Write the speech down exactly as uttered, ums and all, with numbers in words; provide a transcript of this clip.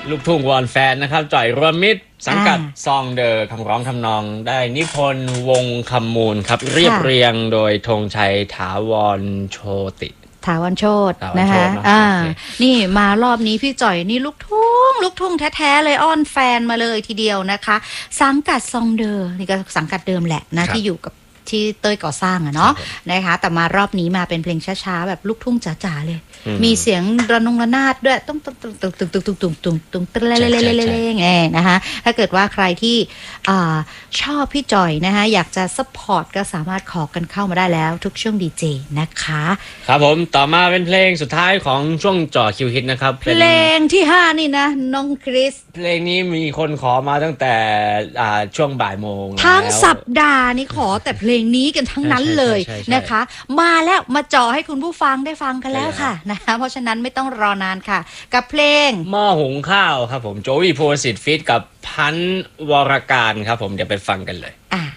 ลูกทุ่งวอนแฟนนะครับจ่อยรวมมิตรสังกัดซองเดอคำร้องทำนองได้นิพนธ์วงคำมูลครับเรียบเรียงโดยธงชัยถาวรโชติถาวรโชตินะคะอ่านี่มารอบนี้พี่จ่อยนี่ลูกทุ่งลูกทุ่งแท้ๆเลยอ้อนแฟนมาเลยทีเดียวนะคะสังกัดซองเดอนี่ก็สังกัดเดิมแหละนะที่อยู่กับที่เต้ยก่อสร้างอะเนาะนะคะแต่มารอบนี้มาเป็นเพลงช้าๆแบบลูกทุ่งจ๋าๆเลยมีเสียงระนงระนาดด้วยตุ้งตุ้งตุ้งตุ้งตุ้งตุ้งตุ้งตุ้งตุ้งตุ้งตุ้งเล่เล่เล่เล่เล่ไงนะคะถ้าเกิดว่าใครที่ชอบพี่จ่อยนะคะอยากจะซัพพอร์ตก็สามารถขอกันเข้ามาได้แล้วทุกช่วงดีเจนะคะครับผมต่อมาเป็นเพลงสุดท้ายของช่วงจ่อคิวฮิตนะครับเพลงที่ห้านี่นะน้องคริสเพลงนี้มีคนขอมาตั้งแต่ช่วงบ่ายโมงทั้งสัปดาห์นี้ขอแต่เพลงนี้กันทั้งนั้นเลยนะคะมาแล้วมาจ่อให้คุณผู้ฟังได้ฟังกันแล้วค่ะนะคะเพราะฉะนั้นไม่ต้องรอนานค่ะกับเพลงหม้อหุงข้าวครับผมโจวี่ภูวสิทธิ์ฟีทกับพันธ์วรการครับผมเดี๋ยวไปฟังกันเลยอ่า